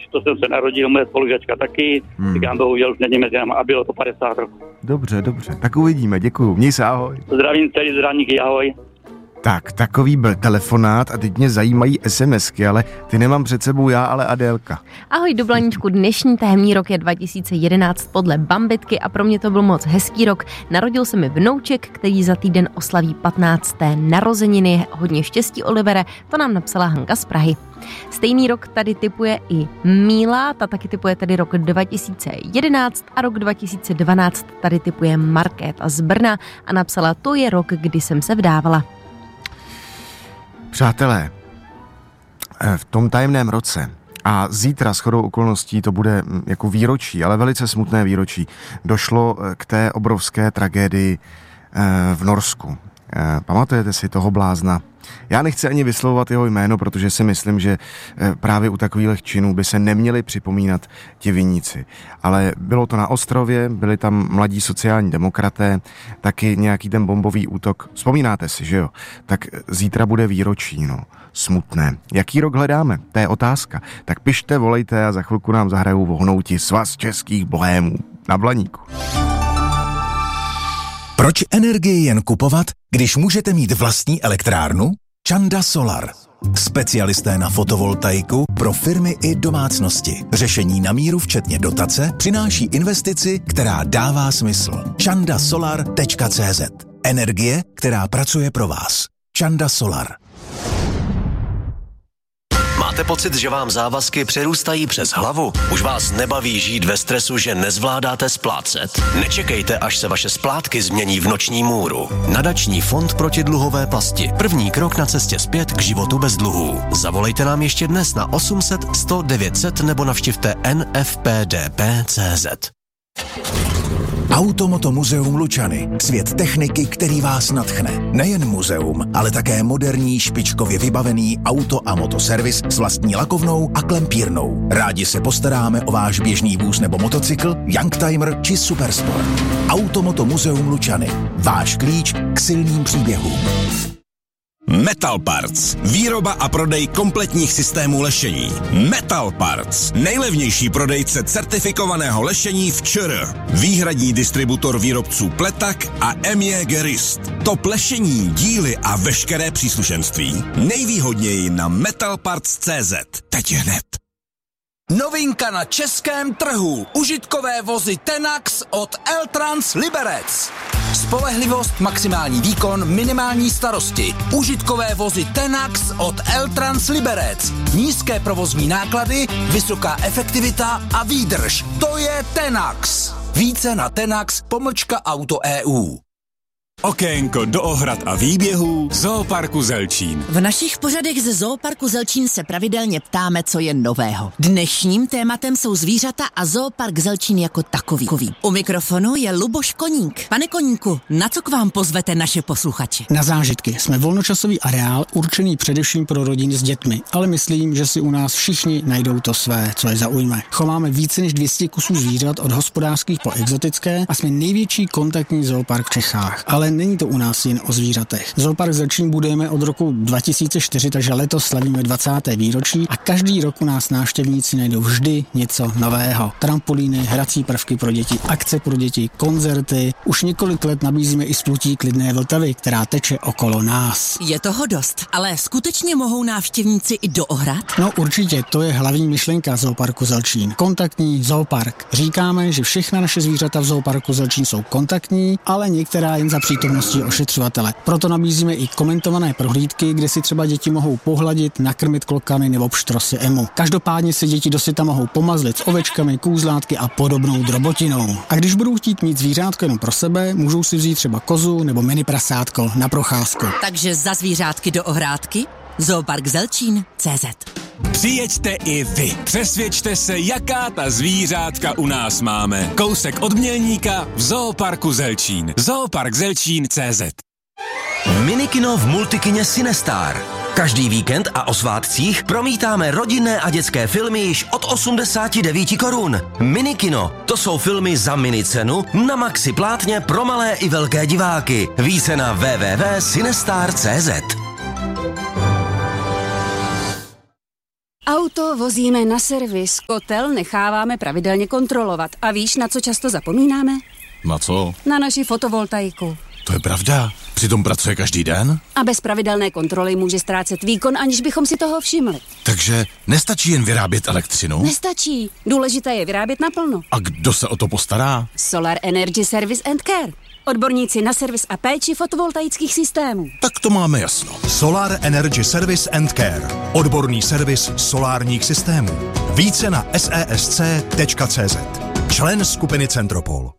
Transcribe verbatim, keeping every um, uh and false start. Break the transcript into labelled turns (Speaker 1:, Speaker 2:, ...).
Speaker 1: to jsem se narodil, moje spolužačka taky, hmm. říkám, bohužel už není mezi námi a bylo to padesát roků.
Speaker 2: Dobře, dobře, tak uvidíme, děkuju, měj se, ahoj.
Speaker 1: Zdravím celý zraníky, ahoj.
Speaker 2: Tak, takový byl telefonát a teď mě zajímají SMSky, ale ty nemám před sebou já, ale Adélka.
Speaker 3: Ahoj Dublaníčku, dnešní tajemný rok je dva tisíce jedenáct podle Bambitky a pro mě to byl moc hezký rok. Narodil se mi vnouček, který za týden oslaví patnácté narozeniny. Hodně štěstí, Olivere, to nám napsala Hanka z Prahy. Stejný rok tady tipuje i Míla, ta taky tipuje tady rok dva tisíce jedenáct a rok dva tisíce dvanáct tady tipuje Markéta z Brna a napsala, to je rok, kdy jsem se vdávala.
Speaker 2: Přátelé, v tom tajemném roce a zítra shodou okolností to bude jako výročí, ale velice smutné výročí, došlo k té obrovské tragédii v Norsku. Pamatujete si toho blázna? Já nechci ani vyslovovat jeho jméno, protože si myslím, že právě u takových činů by se neměli připomínat ti viníci. Ale bylo to na ostrově, byli tam mladí sociální demokraté, taky nějaký ten bombový útok. Vzpomínáte si, že jo? Tak zítra bude výročí, no. Smutné. Jaký rok hledáme? To je otázka. Tak pište, volejte a za chvilku nám zahrajou vohnouti Svaz českých bohémů na Blaníku.
Speaker 4: Proč energii jen kupovat, když můžete mít vlastní elektrárnu? Čanda Solar. Specialisté na fotovoltaiku pro firmy i domácnosti. Řešení na míru včetně dotace přináší investici, která dává smysl. čanda solar tečka cé zet. Energie, která pracuje pro vás. Čanda Solar.
Speaker 5: Máte pocit, že vám závazky přerůstají přes hlavu? Už vás nebaví žít ve stresu, že nezvládáte splácet? Nečekejte, až se vaše splátky změní v noční můru. Nadační fond proti dluhové pasti. První krok na cestě zpět k životu bez dluhů. Zavolejte nám ještě dnes na osm set sto devět set nebo navštivte en ef pé dé pé tečka cé zet.
Speaker 4: Automoto muzeum Lučany. Svět techniky, který vás nadchne. Nejen muzeum, ale také moderní, špičkově vybavený auto a motoservis s vlastní lakovnou a klempírnou. Rádi se postaráme o váš běžný vůz nebo motocykl, Youngtimer či Supersport. Automoto muzeum Lučany. Váš klíč k silným příběhům.
Speaker 6: Metal Parts. Výroba a prodej kompletních systémů lešení. Metal Parts. Nejlevnější prodejce certifikovaného lešení v ČR. Výhradní distributor výrobců Pletak a em jé Gerist. Top lešení, díly a veškeré příslušenství. Nejvýhodněji na metal parts tečka cé zet. Teď hned.
Speaker 7: Novinka na českém trhu. Užitkové vozy Tenax od L-Trans Liberec. Spolehlivost, maximální výkon, minimální starosti. Užitkové vozy Tenax od L-Trans Liberec. Nízké provozní náklady, vysoká efektivita a výdrž. To je Tenax. Více na Tenax pomlčka Auto tečka é ú.
Speaker 6: Okénko do ohrad a výběhů Zooparku Zelčín.
Speaker 8: V našich pořadech ze Zooparku Zelčín se pravidelně ptáme, co je nového. Dnešním tématem jsou zvířata a Zoopark Zelčín jako takový. U mikrofonu je Luboš Koník. Pane Koníku, na co k vám pozvete naše posluchače?
Speaker 9: Na zážitky. Jsme volnočasový areál určený především pro rodiny s dětmi, ale myslím, že si u nás všichni najdou to své, co je zaujme. Chováme více než dvě stě kusů zvířat od hospodářských po exotické a jsme největší kontaktní zoopark v Čechách. Ale není to u nás jen o zvířatech. Zoopark Zelčín budujeme od roku dva tisíce čtyři, takže letos slavíme dvacáté výročí a každý rok u nás návštěvníci najdou vždy něco nového. Trampolíny, hrací prvky pro děti, akce pro děti, koncerty. Už několik let nabízíme i splutí klidné Vltavy, která teče okolo nás.
Speaker 8: Je toho dost, ale skutečně mohou návštěvníci i do ohrad?
Speaker 9: No určitě, to je hlavní myšlenka Zooparku Zelčín. Kontaktní zoopark. Říkáme, že všechna naše zvířata v Zooparku Zelčín jsou kontaktní, ale některá jen za přítomnosti ošetřovatele. Proto nabízíme i komentované prohlídky, kde si třeba děti mohou pohladit, nakrmit klokany nebo pštrosy emu. Každopádně si děti do syta mohou pomazlit s ovečkami, kůzlátky a podobnou drobotinou. A když budou chtít mít zvířátko jenom pro sebe, můžou si vzít třeba kozu nebo mini prasátko na procházku.
Speaker 8: Takže za zvířátky do ohrádky Zoopark Zelčín tečka cé zet.
Speaker 6: Přijeďte i vy. Přesvědčte se, jaká ta zvířátka u nás máme. Kousek od Mělníka v Zooparku Zelčín. Zoopark Zelčín tečka cé zet.
Speaker 5: Minikino v multikině Cinestar. Každý víkend a o svátcích promítáme rodinné a dětské filmy již od osmdesát devět korun. Minikino, to jsou filmy za minicenu na maxi plátně pro malé i velké diváky. Více na w w w tečka cinestar tečka cé zet.
Speaker 10: Auto vozíme na servis, kotel necháváme pravidelně kontrolovat. A víš, na co často zapomínáme?
Speaker 6: Na co?
Speaker 10: Na naši fotovoltaiku.
Speaker 6: To je pravda. Přitom pracuje každý den?
Speaker 10: A bez pravidelné kontroly může ztrácet výkon, aniž bychom si toho všimli.
Speaker 6: Takže nestačí jen vyrábět elektřinu?
Speaker 10: Nestačí. Důležité je vyrábět naplno.
Speaker 6: A kdo se o to postará?
Speaker 10: Solar Energy Service and Care. Odborníci na servis a péči fotovoltaických systémů.
Speaker 6: Tak to máme jasno.
Speaker 11: Solar Energy Service and Care. Odborný servis solárních systémů. Více na sesc tečka cz. Člen skupiny Centropol.